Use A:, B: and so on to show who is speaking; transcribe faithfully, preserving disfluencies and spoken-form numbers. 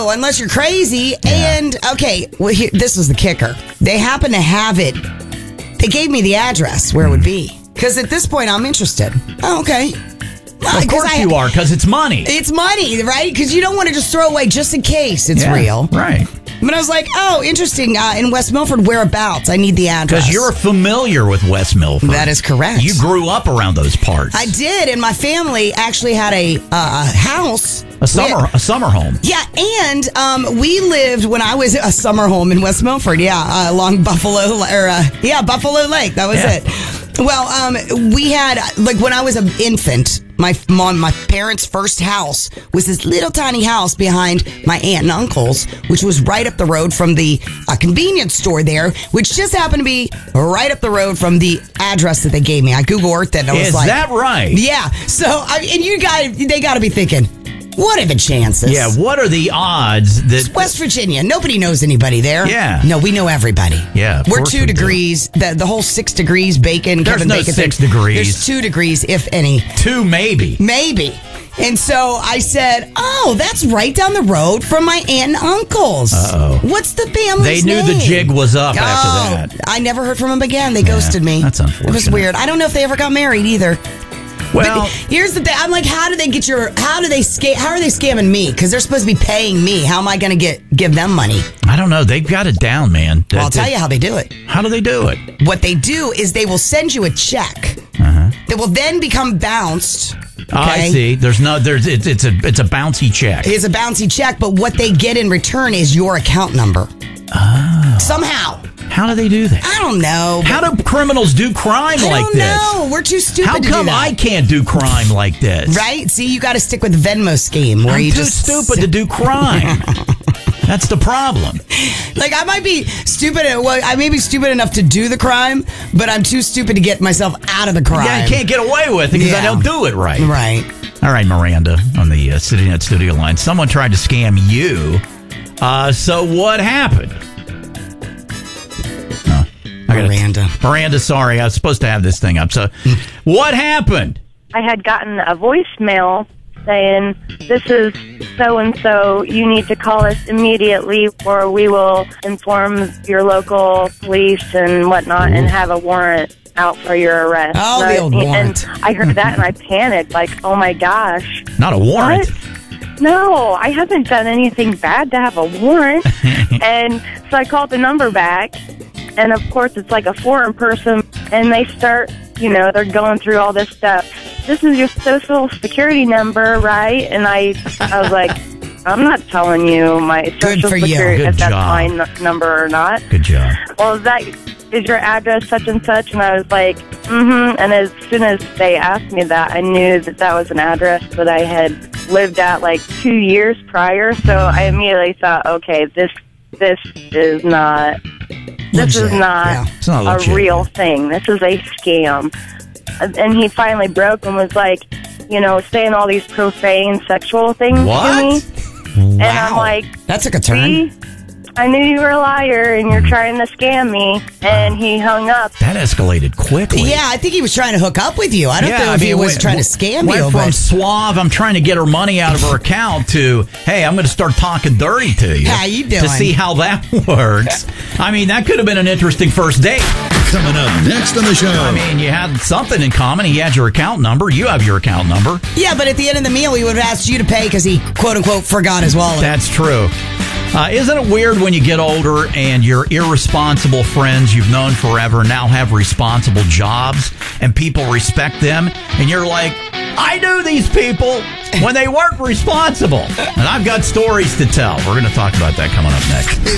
A: know, unless you're crazy.
B: Yeah.
A: And, okay, well, here, this was the kicker. They happen to have it. They gave me the address where it would be. Because at this point, I'm interested. Oh, okay.
B: Well, of course I, you are, because it's money.
A: It's money, right? Because you don't want to just throw away just in case it's
B: yeah,
A: real.
B: Right.
A: But I was like, oh, interesting. Uh, in West Milford, whereabouts? I need the address.
B: Because you're familiar with West Milford.
A: That is correct.
B: You grew up around those parts.
A: I did, and my family actually had a uh, house.
B: A summer a summer home.
A: Yeah, and um, we lived, when I was a summer home in West Milford, yeah, uh, along Buffalo, or uh, yeah, Buffalo Lake. That was
B: yeah.
A: it. Well, um, we had, like, when I was an infant, my mom, my parents' first house was this little tiny house behind my aunt and uncle's, which was right up the road from the uh, convenience store there, which just happened to be right up the road from the address that they gave me. I Google Earthed it, and I was
B: Is
A: like,
B: that right?
A: Yeah. So, I, and you guys, they got to be thinking, what are the chances?
B: Yeah, what are the odds that...
A: It's West Virginia. Nobody knows anybody there.
B: Yeah.
A: No, we know everybody.
B: Yeah, of
A: We're
B: course
A: two
B: we do.
A: degrees. The, the whole six degrees bacon,
B: There's
A: Kevin
B: no
A: Bacon
B: six
A: thing.
B: degrees.
A: There's two degrees, if any.
B: Two, maybe.
A: Maybe. And so I said, oh, that's right down the road from my aunt and uncle's.
B: Uh-oh.
A: What's the family's
B: They knew
A: name?
B: the jig was up
A: oh,
B: after that.
A: I never heard from them again. They ghosted me.
B: That's unfortunate.
A: It was weird. I don't know if they ever got married either.
B: Well,
A: But here's the thing. I'm like, how do they get your? How do they scam? How are they scamming me? Because they're supposed to be paying me. How am I going to get give them money?
B: I don't know. They've got it down, man.
A: Well, I'll tell you how they do it.
B: How do they do it?
A: What they do is they will send you a check
B: Uh-huh.
A: that will then become bounced. Okay?
B: Oh, I see. There's no. There's. It's, it's a. It's a bouncy check.
A: It's a bouncy check, but what they get in return is your account number.
B: Oh.
A: Somehow.
B: How do they do that?
A: I don't know.
B: How do criminals do crime
A: I
B: like
A: don't
B: this?
A: know. We're too stupid
B: How
A: to
B: come
A: do that.
B: I can't do crime like this?
A: Right? See, you got to stick with the Venmo scheme where
B: I'm
A: you
B: too
A: just
B: stupid to do crime. That's the problem.
A: Like, I might be stupid. Well, I may be stupid enough to do the crime, but I'm too stupid to get myself out of the crime.
B: Yeah, I can't get away with it because I
A: Yeah.
B: don't do it right.
A: Right.
B: All right, Miranda on the uh, CityNet studio line. Someone tried to scam you. Uh, so what happened? Oh, I gotta-
A: Miranda.
B: Miranda, sorry. I was supposed to have this thing up. So what happened?
C: I had gotten a voicemail saying, this is so-and-so, you need to call us immediately or we will inform your local police and whatnot and have a warrant out for your arrest.
A: Oh,
C: and
A: the
C: I,
A: old warrant.
C: And I heard that and I panicked, like, oh my gosh.
B: Not a warrant.
C: What? No, I haven't done anything bad to have a warrant. And so I called the number back, and of course it's like a foreign person, and they start, you know, they're going through all this stuff. This is your social security number, right? And I, I was like, I'm not telling you my
A: Good
C: social
A: for you.
C: security
B: Good
C: if that's
B: job.
C: my n- number or not.
B: Good job.
C: Well, is that is your address such and such? And I was like, mm-hmm. And as soon as they asked me that, I knew that that was an address that I had lived at like two years prior. So I immediately thought, okay, this this is not this
A: Legit,
C: is not,
A: yeah.
B: It's not
C: a
B: legit.
C: real thing. This is a scam. And he finally broke and was like, you know, saying all these profane sexual things
B: What?
C: to me. And I'm
A: Wow.
C: like,
A: That took a turn.
C: see, I knew you were a liar and you're trying to scam me. And he hung up.
B: That escalated quickly.
A: Yeah, I think he was trying to hook up with you. I don't
B: Yeah,
A: know
B: I
A: if he
B: mean,
A: was
B: went-
A: trying to scam
B: went
A: you.
B: from
A: But
B: suave, I'm trying to get her money out of her account, to, hey, I'm going to start talking dirty to you.
A: How you doing?
B: To see how that works. I mean, that could have been an interesting first date.
D: Coming up next on the show.
B: I mean, you had something in common. He had your account number. You have your account number.
A: yeah, but at the end of the meal, he would have asked you to pay because he, quote unquote, forgot his wallet.
B: That's true. Uh, isn't it weird when you get older and your irresponsible friends you've known forever now have responsible jobs and people respect them? And you're like, I knew these people when they weren't responsible. And I've got stories to tell. We're going to talk about that coming up next.